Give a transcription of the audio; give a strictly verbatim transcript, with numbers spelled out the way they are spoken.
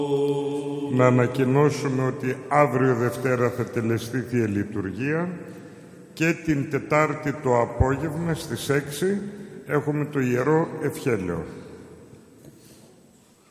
Να ανακοινώσουμε ότι αύριο Δευτέρα θα τελεστεί Θεία Λειτουργία και την Τετάρτη το απόγευμα στις έξι έχουμε το Ιερό Ευχέλαιο.